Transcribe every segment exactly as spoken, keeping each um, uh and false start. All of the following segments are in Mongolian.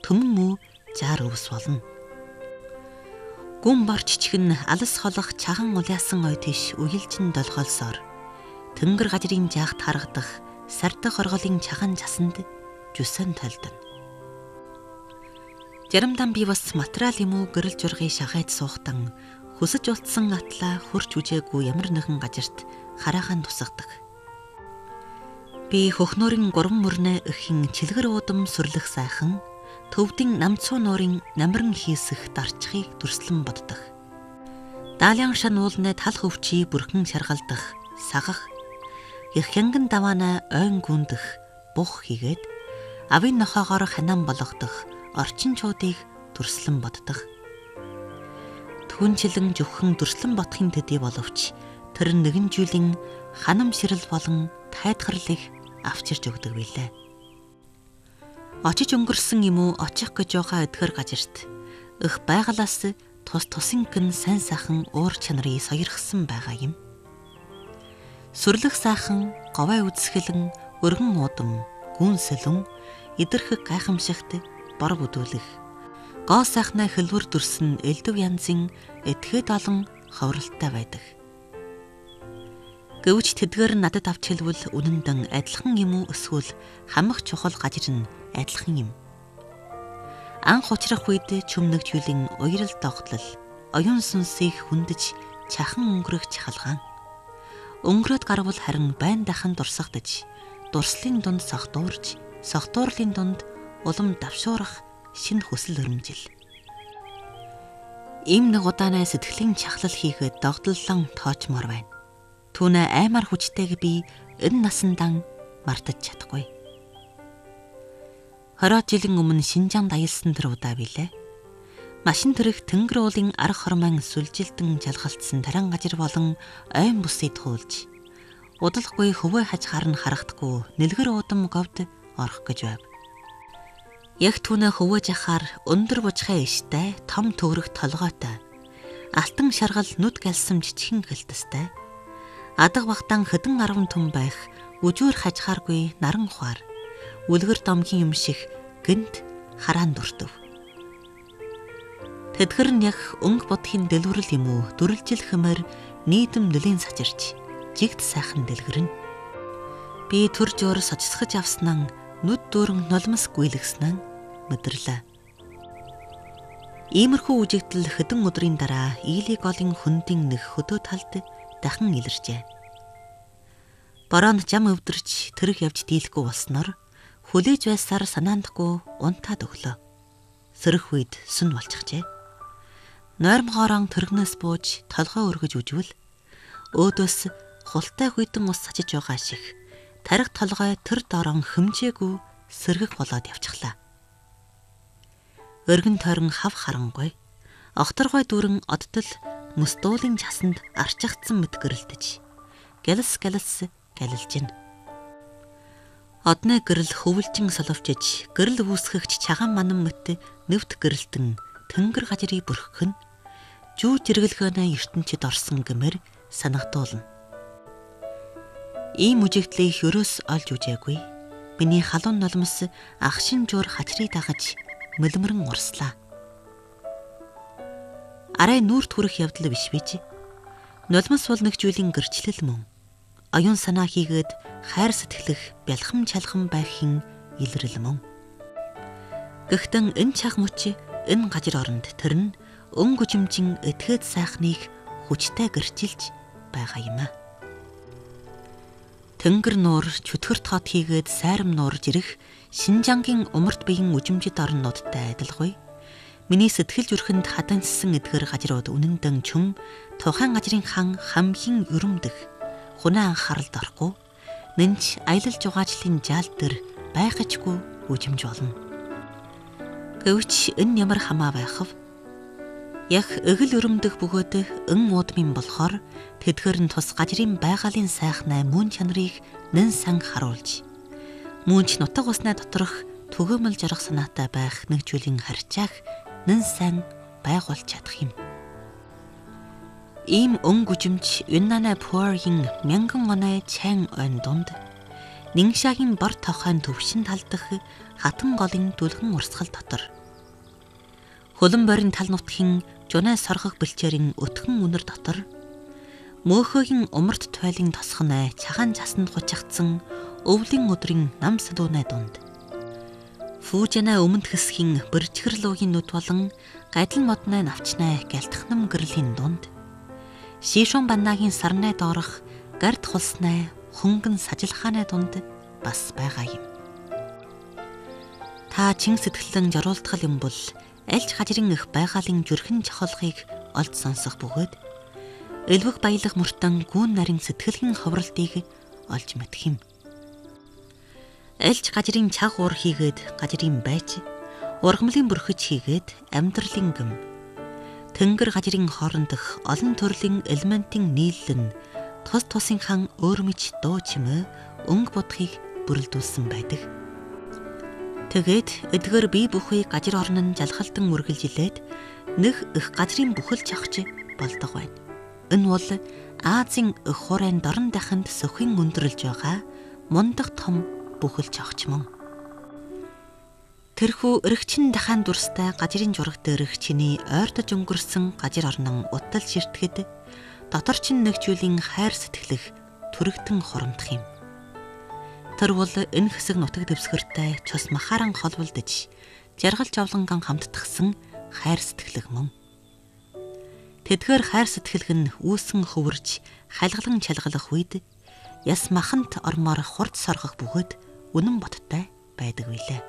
төмөн мүү жаар өвс болно. Гүн борч чихэн алс холох чаган улаасан ой тийш үелжин долгоолсоор тэнгэр гажрын жаагт харагдах сардах орголын чахан часанд жүсэн толдно. Жарамдан би бас материал юм уу гэрэл жургын шахайд суухтан хүсэж ултсан атлаа хурч үжээгүй ямар нэгэн газарт хараахан тусгадаг. Би хөхнөрийн гурван мөрнө эхийн чилгэр уудам сүрлэх сайхан төвдийн намцуу нуурын намран хийсэх дарчхыг дүрслэн боддог. Даалян шан уулны тал хөвчий бүрхэн шаргалдах сагах их хянган даваана ойн гүндэх бух хийгээд авийн нохоогоор ханан болгодох орчин чуудыг дүрслэн боддог. Түнчлэн зөвхөн дүрслэн бодохын төдий боловч тэр нэгэн жилийн ханам ширэл болон тайдхарлыг авчирч өгдөг билээ. Очиж өнгөрсөн юм уу очих гэж байгаа эдгэр газарт их байгалаас тус тусинхэн сайн сайхан уур чанарыг сойрхсан байгаа юм. Сүрлэх сайхан говай үзсгэлэн өргөн удам гүн сэлэн идэрхэг гайхамшигт бор бүдүүлэх гоо сайхнаа хөлвөр дүрсэн элдв янзын этгээд олон ховролтой байдаг. Гэвч тэдгээр надад авч хэлвэл үнэндэн адилхан юм уу эсвэл хамах чухал газар нь адилхан юм. Анх учрах үед чөмнөгч үлийн уярал тогтлол, оюун сүнсийг хүндэж чахан өнгөрөх чахалгаан. Өнгөрөөд гарвал харин байн дахин дурсагдаж, дурслын дунд согтуурж, согтуурлын дунд улам давшуурах шинэ хүсэл өрмжил. Ийм нэг удаанаа сэтгэлийн чахлал хийхэд догдлолон тоочмоор байна. Түүнээ аймар хүчтэйг би энэ насандан мартаж чадахгүй. Хороо жилийн өмнө Шинжаанд аялсан тэр удаа билээ. Машин тэрэг тэнгэр уулын арга хормон сүлжилтэн жалгалтсан таран газар болон ойн бусыг туулж удалгүй хөвөө хажгаар нь харагдахгүй нэлгэр удам говьд орох гэж байв. Яг түүнээ хөвөө жахаар өндөр бужхай иштэй том төврөх толгойтой алтан шаргал нүд галсам жижигхэн хөлтөстэй адаг багтаан хэдэн арван түн байх үжүүр хажгааргүй наран ухаар үлгэр домгийн юм шиг гэнт хараан дүртэв. Тэдгэр нь яг өнгө бодхийн дэлгүрэл юм уу дүрлжил хэмээр нийтэм нэлийн сачирч жигт сайхан дэлгэрнэ. Би төр жоор сочсгож авснаа нүд дүүрэн нулимс гүйлгснаа мэдэрлээ. Иймэрхүү үжигдэл хэдэн өдрийн дараа Ийли голын хөндийн нэг хөдөө талд дахин илэржээ. Бороонд жам өвдөрч тэрэг явж дийлэхгүй болсноор хүлээж байсаар санаандахгүй унтаад өглөө. Сэрэх үед сүн болчихжээ. Нойрмогоорон тэрэгнээс бууж толгой өргөж үжвэл өөдөөс хултай хүйтэн ус сачиж байгаа шиг тарих толгой тэр дорон хэмжээгүй сэргэх болоод явчихлаа. Өргөн тойрон хав харангүй огторгой дүрэн оддол мөстуулын часанд арчигдсан мэт гэрэлтэж гэлс гэлс гэлэлж гин. Одны гэрэл хөвөлжин соловчж гэрэл үүсгэгч чаган манан мэт нэвт гэрэлтэн тэнгэр гажрыг бүрхэх нь жүү жиргэлгэнэ ертөнчид орсон гэмээр санагдуулна. Ийм үжигдлийг өрөөс олж үжээгүй. Миний халуун нулимс ахшин жуур хачрыг дагаж мөлмөрөн урслаа. Арай нүүрт хүрэх явдал биш бич. Нулимс бол нэг зүйлийн гэрчлэл мөн. Оюун санаа хийгээд хайр сэтгэлэх бялхам чалхам байхын илрэл мөн. Гэхдээ энэ чаг мөч энэ газар оронд тэр нь өн гүжимжин этгээд сайхныг хүчтэй гэрчилж байгаа юм а. Тэнгэр нуур чөтгөр тоод хийгээд сайрам нуурж ирэх Шинжангийн умарт биеийн үжимжид орнуудтай адилгүй. Миний сэтгэл зүрхэнд хаданссан эдгэр газрууд үнэндэн чүм тухайн газрын хан хамгийн өрөмдөх хунаа анхааралд орохгүй нэнч аялал жугаажлын жаал дээр байгачгүй үжимж болно. Гэвч энэ ямар хамаа байх вэ? Яг эгэл өрөмдөх бөгөөд эн уудмын болохоор тэдгээр нь тус газрын байгалийн сайхнаа мөн чанарыг нэн сан харуулж мөнч нутаг уснаа доторх төгөөмөл жаргах санаатай байх нэг зүйлийн харьчаах нэн сайн байгуулж чадах юм. Ийм өн гүжимж Юннана Пуаргийн мянган оны чайн ойн дунд Нингшаагийн бор тохойн төвшин тал дах хатан голын дүлгэн урсгал дотор. Хөлөн борин тал нутгийн жунай соргох бэлчээрийн өтгөн үнэр дотор. Мөөхөгийн умарт туйлын тосхоной чагаан засанд хучигдсан өвлийн өдрийн нам салуунай дунд. Фүүжэнэ өмнөд хэсгийн бэрчгэрлуугийн нүд болон гадил моднай навчнай гялтхнам гэрлийн дунд. Шишүүн баннагийн сарнай доорох гард хулснай хөнгөн сажилхааны дунд бас байгаа юм. Та чин сэтгэлэн жорултгал юм бол альж хажирын их байгалийн зүрхэн чахалгыг олд сонсох бөгөөд элвэг баялаг мөртөн гүн нарийн сэтгэлхэн ховролтыг олж мэдх юм. Альж гажирын чаг уур хийгээд гажирын байж, ургамлын бүрхэж хийгээд амьдралын гэм. Тэнгэр гажирын хоорондох олон төрлийн элементийн нийлэл нь тус тусынхан өөр мэд дуу чимээ өнгө бодхыг бүрэлдүүлсэн байдаг. Тэгээд эдгээр бие бүхий гажир орн нь жалхалтан үргэлжилээд нэг их газрын бүхэлж авч болдог байна. Энэ бол Азийн их хуурайн дорн дахинд сөхөн өндөрлж байгаа мундаг том бүхэлж авч мөн. Тэрхүү эргчин дахаан дүрстэй гажирын жураг дээрх чиний ойртож өнгөрсөн гажир орнон утал ширтгэд дотор чин нэгжүүлийн хайр сэтгэлэх түрэгтэн хоромдох юм. Тэр бол энэ хэсэг нутаг дэвсгэртэй цус махааран холболдож жаргал жавланган хамтдагсан хайр сэтгэлэг мөн. Тэдгээр хайр сэтгэлэг нь үүсэн хөвөрж хайлгалан чалгалах үед яс махант ормоор хурд соргох бөгөөд үнэн боттой байдаг билээ.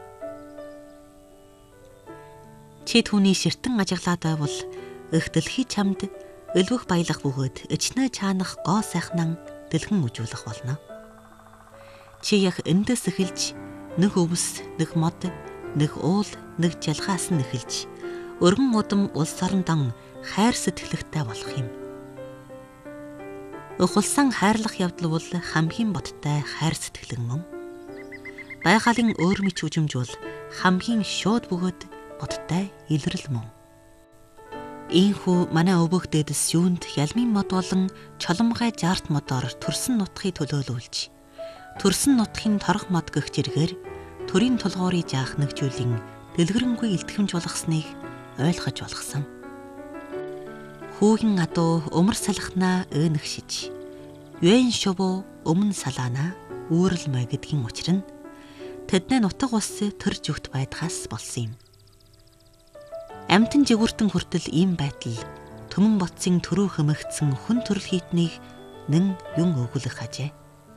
Чи түүний ширтэн ажиглаад байвал их дэлхий чамд элвэх баялах бөгөөд ичнэ чаанах гоо сайхнан дэлгэн үжүүлэх болно. Чи яг эндээс эхэлж нэг өвс, нэг мод, нэг уул, нэг жалгаас нь эхэлж өргөн удам улс орндан хайр сэтгэлэгтэй болох юм. Ухалсан хайрлах явдал бол хамгийн боттой хайр сэтгэлэг мөн. Байгалийн өөр мэч үжимж бол хамгийн шууд бөгөөд боттой илрэл мөн. Ийхүү манай өвөг дэдэс юунд ялмын мод болон чоломгай жаарт модоор төрсөн нутгийг төлөөлүүлж, төрсөн нутгийн торох мод гэх зэргээр төрийн тулгуурыг жаах нэгжүүлийн дэлгэрэнгүй илтгэмж болгосныг ойлгож болгосон. Хүүгийн адуу өмөр салхнаа өөнөгшиж, юэн шувуу өмнө салаана үүрэл мэй гэдгийн учир нь тэдний нутаг ус төр зүгт байдгаас болсон юм. Амтэн жигүүртэн хүртэл ийм байтал төмөн ботсын төрөө хэмэгдсэн хүн төрөл хийтнийг нэн юн өгүүлэх хажээ.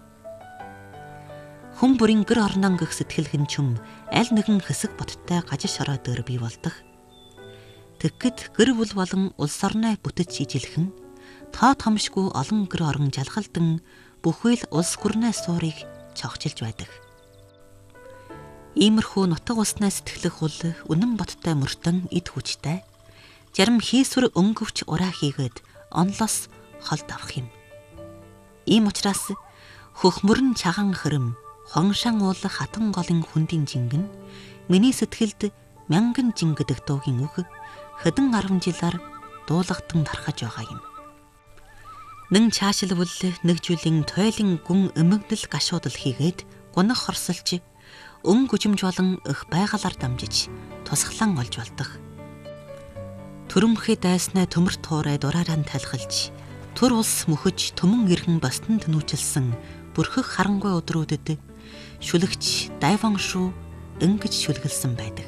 Хүн бүрийн гэр орнон гэх сэтгэлхэн чум аль нэгэн хэсэг боттой гажир шороо дээр бий болдог. Тэгэхэд гэр бүл болон улс орноо бүтэц ижилхэн тоо томшгүй олон гэр орон жалгалдан бүхэл улс гүрнээ суурийг цогчилж байдаг. Иймэрхүү нутаг уснаа сэтгэлэх бол үнэн боттой мөртөн эд хүчтэй. Зарим хийсвэр өнгөвч ураа хийгээд онлоос холд авах юм. Ийм учраас хөхмөрн чаган хэрэм хоншан уул хатан голын хүндийн жингэн миний сэтгэлд мянган жин гэдэг дуугийн үг хэдэн арван жилээр дуулагдсан тархаж байгаа юм. Нэн чаашлбал нэгжүүлийн тойлын гүн эмэгдэл гашуудал хийгээд гунах хорсолж өн гүжимж болон их байгалаар дамжиж тусглан олж болдог. Төрөмхий дайснаа төмөр туурай дураараа тайлхалж төр улс мөхөж төмөн ирхэн бастан тэнүүчилсэн бүрхэх харангуй өдрүүдэд шүлэгч дайван шүү ингэж шүлгэлсэн байдаг.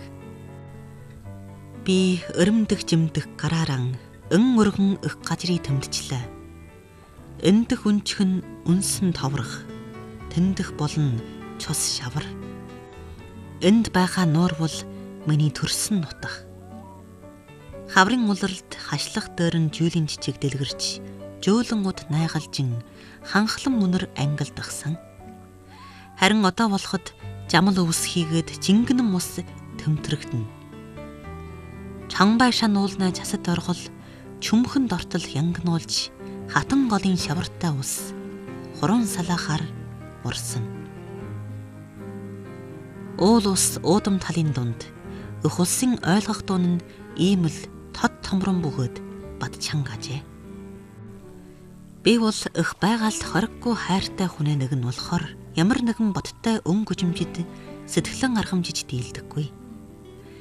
Би өрөмдөх жимдэх гарааран өн өргөн их гажрыг тэмдчлээ. Эндэх үнчхэн үнсэн товрох тэндэх болон цус шавар. Энд байгаа нуур бол миний төрсөн нутаг. Хаврын улралд хашлах дээр нь жүүлийн жижиг дэлгэрч жөөлөн уд найгалжин ханхлан мөнөр ангилдагсан. Харин одоо болоход жамал өвс хийгээд жингэн мус тэмтрэгдэнэ. Чанбай шан уулнаа часад оргол чүмхэн дортол янгнуулж хатан голын шавартай ус хурун салаахаар урсан. Уул ус уудам талын дунд өх улсын ойлгох дуун нь ийм л тод томрон бөгөөд бад чангажээ. Би бол их байгаль хориггүй хайртай хүнээ нэг нь болохоор ямар нэгэн бодтой өн гүжимжид сэтгэлэн аргамжиж дийлдэггүй.